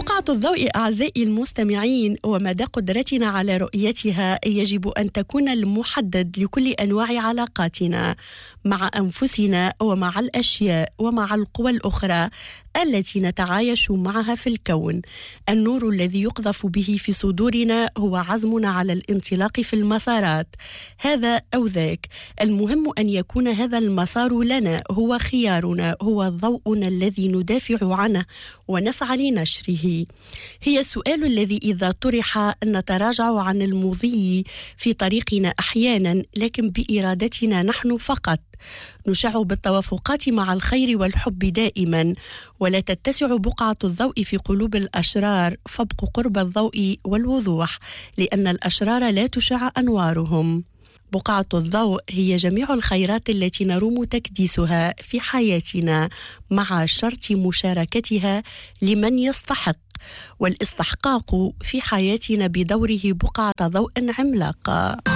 بقعة الضوء أعزائي المستمعين ومدى قدرتنا على رؤيتها يجب أن تكون المحدد لكل أنواع علاقاتنا مع أنفسنا ومع الأشياء ومع القوى الأخرى التي نتعايش معها في الكون. النور الذي يقذف به في صدورنا هو عزمنا على الانطلاق في المسارات، هذا أو ذاك. المهم أن يكون هذا المسار لنا، هو خيارنا، هو ضوءنا الذي ندافع عنه ونسعى لنشره. هي السؤال الذي إذا طرح نتراجع عن المضي في طريقنا أحيانا، لكن بإرادتنا نحن فقط. نشع بالتوافقات مع الخير والحب دائما، ولا تتسع بقعة الضوء في قلوب الأشرار، فابقوا قرب الضوء والوضوح، لأن الأشرار لا تشع أنوارهم. بقعة الضوء هي جميع الخيرات التي نروم تكديسها في حياتنا مع شرط مشاركتها لمن يستحق، والاستحقاق في حياتنا بدوره بقعة ضوء عملاقة.